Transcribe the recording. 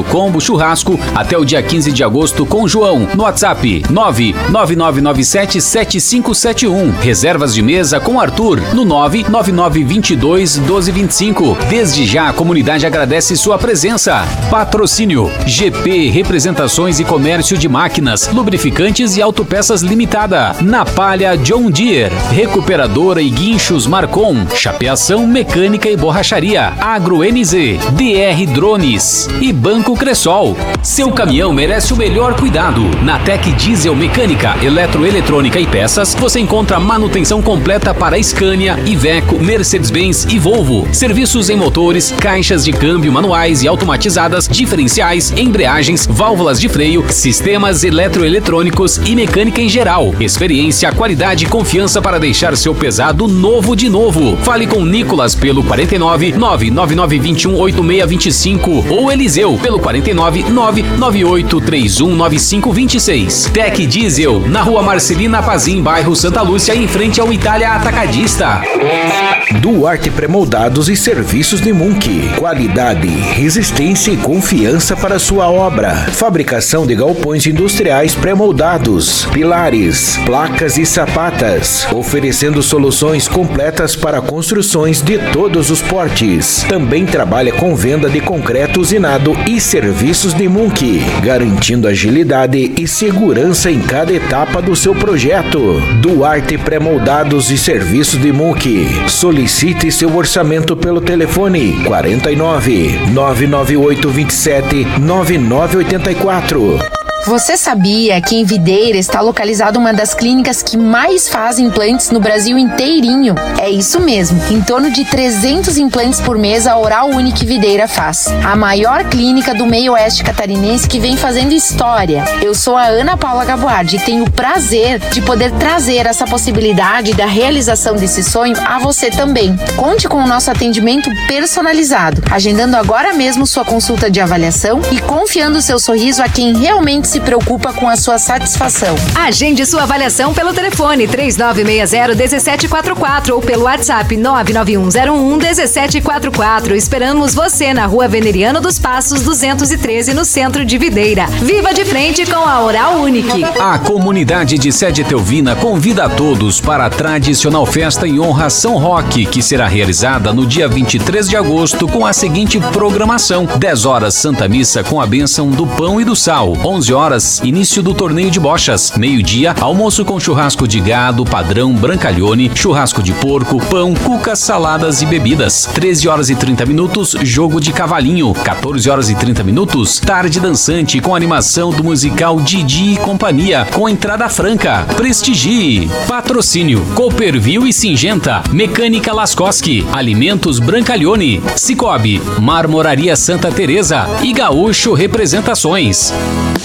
combo churrasco até o dia 15 de agosto com João, no WhatsApp 999977571. Reservas de mesa com Arthur no 999221225. Desde já a comunidade agradece sua presença. Patrocínio GP Representações e Comércio de Máquinas, Lubrificantes e Autopeças Limitada. Na Palha John Deere, Recuperadora e Guinchos Marcon, Chapeação Mecânica e Borracharia, Agro NZ, DR Drones e Banco Cressol. Seu caminhão merece o melhor cuidado. Na Tec Diesel Mecânica, Eletroeletrônica e Peças, você encontra manutenção completa para Scania, Iveco, Mercedes-Benz e Volvo. Serviços em motores, caixas de câmbio manuais e automatizadas, diferenciais, embreagens, válvulas de freio, sistemas eletroeletrônicos e mecânica em geral. Experiência, qualidade e confiança para deixar seu pesado novo de novo. Fale com Nicolas pelo 49 99921 8625 ou Eliseu pelo 49 99831 9526. Tec Diesel, na Rua Marcelina Pazim, bairro Santa Lúcia, em frente ao Itália Atacadista. Duarte Premoldados e Serviços de Munk. Qualidade, resistência e confiança para sua obra. Fabricação de galpões industriais pré-moldados, pilares, placas e sapatas, oferecendo soluções completas para construções de todos os portes. Também trabalha com venda de concreto usinado e serviços de Munk, garantindo agilidade e segurança em cada etapa do seu projeto. Duarte Premoldados e Serviços de Munk. Solicite seu orçamento pelo telefone 49 99827 9984. Você sabia que em Videira está localizada uma das clínicas que mais faz implantes no Brasil inteirinho? É isso mesmo, em torno de 300 implantes por mês a Oral Unique Videira faz. A maior clínica do meio oeste catarinense que vem fazendo história. Eu sou a Ana Paula Gaboardi e tenho o prazer de poder trazer essa possibilidade da realização desse sonho a você também. Conte com o nosso atendimento personalizado, agendando agora mesmo sua consulta de avaliação e confiando seu sorriso a quem realmente se preocupa com a sua satisfação. Agende sua avaliação pelo telefone 3960-1744 ou pelo WhatsApp 99101-1744. Esperamos você na Rua Veneriano dos Passos 213, no centro de Videira. Viva de frente com a Oral Unique. A comunidade de Sede Etelvina convida a todos para a tradicional festa em honra a São Roque, que será realizada no dia 23 de agosto com a seguinte programação: 10 horas Santa Missa com a bênção do pão e do sal, 11 horas início do torneio de bochas, meio-dia almoço com churrasco de gado padrão Brancalhone, churrasco de porco, pão, cucas, saladas e bebidas, 13 horas e 30 minutos jogo de cavalinho, 14 horas e 30 minutos tarde dançante com animação do musical Didi e Companhia, com entrada franca. Prestigie. Patrocínio Cooperville e Singenta, Mecânica Lascoschi, Alimentos Brancalhone, Cicobi, Marmoraria Santa Teresa e Gaúcho Representações.